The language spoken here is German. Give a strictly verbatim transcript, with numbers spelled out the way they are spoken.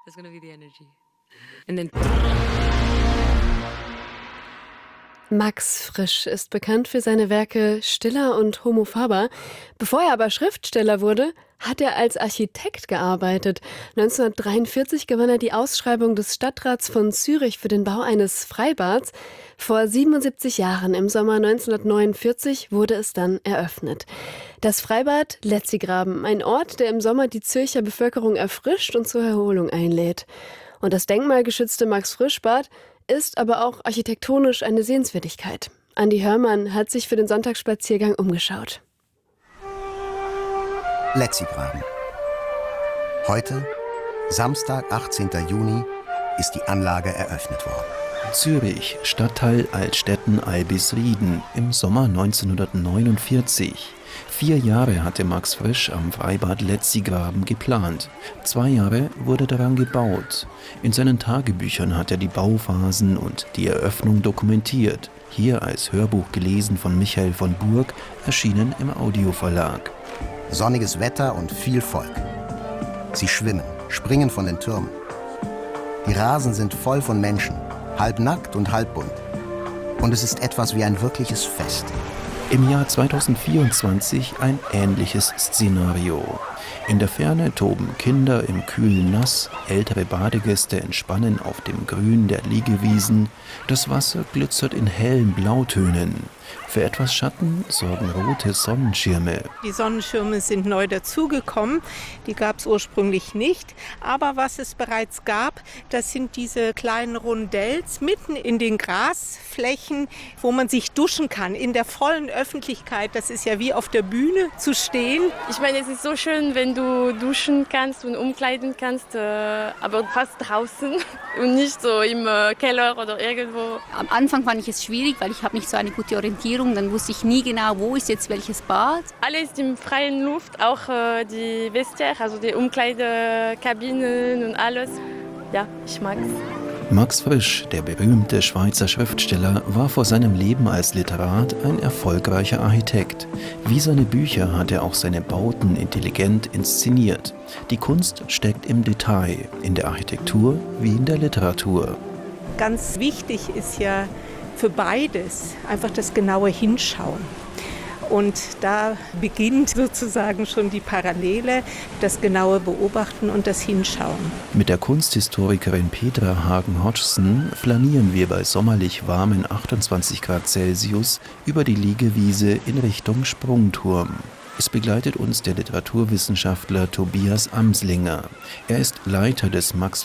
That's gonna be the energy. And then Max Frisch ist bekannt für seine Werke Stiller und Homo Faber. Bevor er aber Schriftsteller wurde, hat er als Architekt gearbeitet. neunzehnhundertdreiundvierzig gewann er die Ausschreibung des Stadtrats von Zürich für den Bau eines Freibads. Vor siebenundsiebzig Jahren, im Sommer neunzehnhundertneunundvierzig, wurde es dann eröffnet. Das Freibad Letzigraben, ein Ort, der im Sommer die Zürcher Bevölkerung erfrischt und zur Erholung einlädt. Und das denkmalgeschützte Max-Frisch-Bad ist aber auch architektonisch eine Sehenswürdigkeit. Andi Hörmann hat sich für den Sonntagsspaziergang umgeschaut. Letzigraben. Heute, Samstag, achtzehnten Juni, ist die Anlage eröffnet worden. Zürich, Stadtteil Altstetten-Albisrieden, im Sommer neunzehnhundertneunundvierzig. Vier Jahre hatte Max Frisch am Freibad Letzigraben geplant. Zwei Jahre wurde daran gebaut. In seinen Tagebüchern hat er die Bauphasen und die Eröffnung dokumentiert. Hier als Hörbuch gelesen von Michael von Burg, erschienen im Audioverlag. Sonniges Wetter und viel Volk. Sie schwimmen, springen von den Türmen. Die Rasen sind voll von Menschen, halb nackt und halb bunt. Und es ist etwas wie ein wirkliches Fest. Im Jahr zweitausendvierundzwanzig ein ähnliches Szenario. In der Ferne toben Kinder im kühlen Nass, ältere Badegäste entspannen auf dem Grün der Liegewiesen, das Wasser glitzert in hellen Blautönen. Für etwas Schatten sorgen rote Sonnenschirme. Die Sonnenschirme sind neu dazugekommen, die gab es ursprünglich nicht. Aber was es bereits gab, das sind diese kleinen Rondells mitten in den Grasflächen, wo man sich duschen kann, in der vollen Öffentlichkeit. Das ist ja wie auf der Bühne zu stehen. Ich meine, es ist so schön, wenn du duschen kannst und umkleiden kannst, äh, aber fast draußen und nicht so im äh, Keller oder irgendwo. Am Anfang fand ich es schwierig, weil ich habe nicht so eine gute Orientierung. Dann wusste ich nie genau, wo ist jetzt welches Bad. Alles in freien Luft, auch äh, die Vestiaire, also die Umkleidekabinen und alles. Ja, ich mag's. Max Frisch, der berühmte Schweizer Schriftsteller, war vor seinem Leben als Literat ein erfolgreicher Architekt. Wie seine Bücher hat er auch seine Bauten intelligent inszeniert. Die Kunst steckt im Detail, in der Architektur wie in der Literatur. Ganz wichtig ist ja für beides einfach das genaue Hinschauen. Und da beginnt sozusagen schon die Parallele, das genaue Beobachten und das Hinschauen. Mit der Kunsthistorikerin Petra Hagen-Hodgson flanieren wir bei sommerlich warmen achtundzwanzig Grad Celsius über die Liegewiese in Richtung Sprungturm. Es begleitet uns der Literaturwissenschaftler Tobias Amslinger. Er ist Leiter des Max